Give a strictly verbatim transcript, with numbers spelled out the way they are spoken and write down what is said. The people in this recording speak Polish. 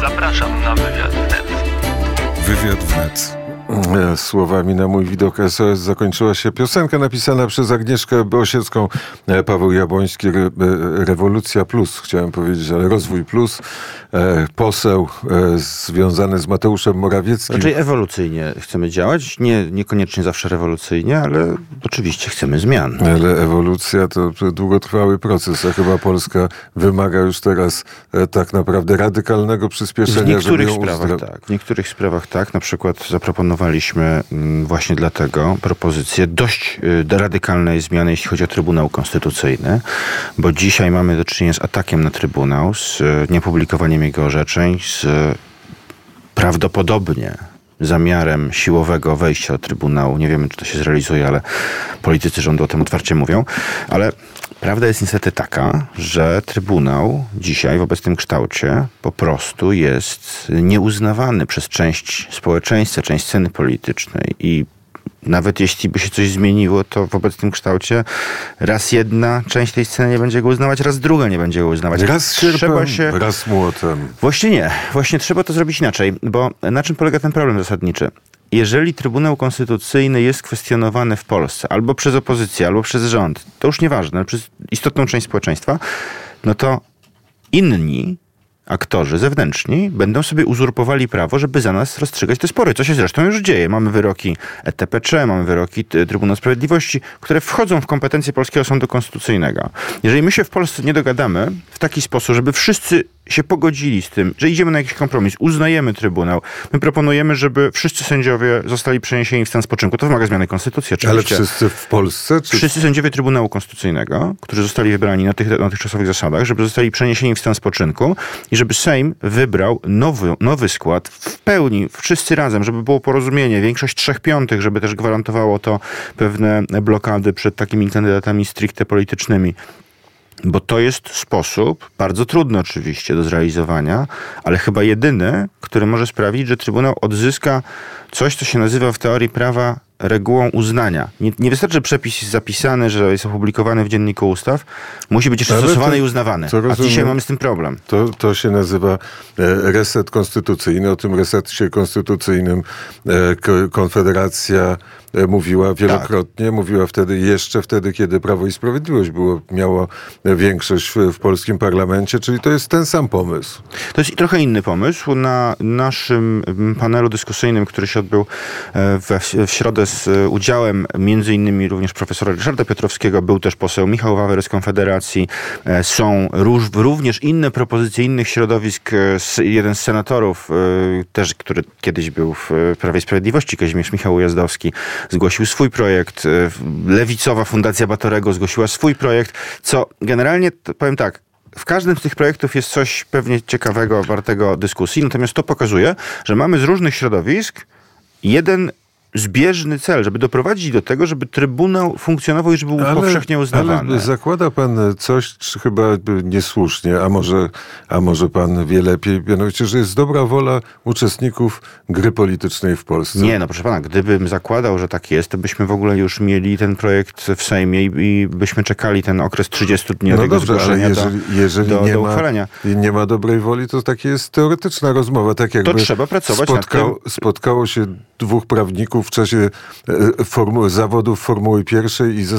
Zapraszam na wywiad wnet. Wywiad wnet. Słowami na mój widok S O S zakończyła się piosenka napisana przez Agnieszkę Osiecką, Paweł Jabłoński, Re, Rewolucja Plus, chciałem powiedzieć, ale Rozwój Plus, poseł związany z Mateuszem Morawieckim. Raczej ewolucyjnie chcemy działać, nie, niekoniecznie zawsze rewolucyjnie, ale oczywiście chcemy zmian. Ale ewolucja to długotrwały proces, a chyba Polska wymaga już teraz tak naprawdę radykalnego przyspieszenia. W niektórych żeby ją sprawach uzdra- tak, w niektórych sprawach tak, na przykład zaproponowaliśmy właśnie dlatego propozycję dość radykalnej zmiany, jeśli chodzi o Trybunał Konstytucyjny, bo dzisiaj mamy do czynienia z atakiem na Trybunał, z niepublikowaniem jego orzeczeń, z prawdopodobnie zamiarem siłowego wejścia do Trybunału. Nie wiemy, czy to się zrealizuje, ale politycy rządu o tym otwarcie mówią. Ale prawda jest niestety taka, że Trybunał dzisiaj w obecnym kształcie po prostu jest nieuznawany przez część społeczeństwa, część sceny politycznej i nawet jeśli by się coś zmieniło, to w obecnym kształcie raz jedna część tej sceny nie będzie go uznawać, raz druga nie będzie go uznawać. Raz sierpem, się... raz młotem. Właśnie nie. Właśnie trzeba to zrobić inaczej, bo na czym polega ten problem zasadniczy? Jeżeli Trybunał Konstytucyjny jest kwestionowany w Polsce albo przez opozycję, albo przez rząd, to już nieważne, ale przez istotną część społeczeństwa, no to inni aktorzy zewnętrzni będą sobie uzurpowali prawo, żeby za nas rozstrzygać te spory, co się zresztą już dzieje. Mamy wyroki E T P C, mamy wyroki Trybunału Sprawiedliwości, które wchodzą w kompetencje Polskiego Sądu Konstytucyjnego. Jeżeli my się w Polsce nie dogadamy w taki sposób, żeby wszyscy się pogodzili z tym, że idziemy na jakiś kompromis, uznajemy Trybunał, my proponujemy, żeby wszyscy sędziowie zostali przeniesieni w stan spoczynku. To wymaga zmiany konstytucji oczywiście. Ale wszyscy w Polsce? Czy... Wszyscy sędziowie Trybunału Konstytucyjnego, którzy zostali wybrani na tych dotychczasowych zasadach, żeby zostali przeniesieni w stan spoczynku i żeby Sejm wybrał nowy, nowy skład w pełni, wszyscy razem, żeby było porozumienie, większość trzech piątych, żeby też gwarantowało to pewne blokady przed takimi kandydatami stricte politycznymi. Bo to jest sposób, bardzo trudny oczywiście do zrealizowania, ale chyba jedyny, który może sprawić, że Trybunał odzyska coś, co się nazywa w teorii prawa regułą uznania. Nie, nie wystarczy, że przepis jest zapisany, że jest opublikowany w Dzienniku Ustaw, musi być jeszcze stosowany i uznawany. A dzisiaj mamy z tym problem. To, to się nazywa reset konstytucyjny. O tym resecie konstytucyjnym Konfederacja mówiła wielokrotnie. Tak. Mówiła wtedy, jeszcze wtedy, kiedy Prawo i Sprawiedliwość było, miało większość w, w polskim parlamencie, czyli to jest ten sam pomysł. To jest trochę inny pomysł. Na naszym panelu dyskusyjnym, który się odbył we, w środę z udziałem między innymi również profesora Ryszarda Piotrowskiego, był też poseł Michał Wawer z Konfederacji. Są róż, również inne propozycje innych środowisk. Jeden z senatorów, też, który kiedyś był w Prawie i Sprawiedliwości, Kazimierz Michał Ujazdowski, zgłosił swój projekt. Lewicowa Fundacja Batorego zgłosiła swój projekt, co generalnie, powiem tak, w każdym z tych projektów jest coś pewnie ciekawego, wartego dyskusji, natomiast to pokazuje, że mamy z różnych środowisk jeden zbieżny cel, żeby doprowadzić do tego, żeby Trybunał funkcjonował i żeby był ale, powszechnie uznawany. Ale zakłada pan coś, chyba niesłusznie, a może, a może pan wie lepiej, mianowicie, że jest dobra wola uczestników gry politycznej w Polsce. Nie, no proszę pana, gdybym zakładał, że tak jest, to byśmy w ogóle już mieli ten projekt w Sejmie i, i byśmy czekali ten okres trzydziestu dni od no jego dobrze, zgłoszenia ale jeżeli, do, jeżeli do, nie do ma, uchwalenia. nie ma dobrej woli, to takie jest teoretyczna rozmowa. Tak jakby to trzeba pracować spotkał, nad tym. Spotkało się dwóch prawników w czasie formuły, zawodów Formuły Pierwszej i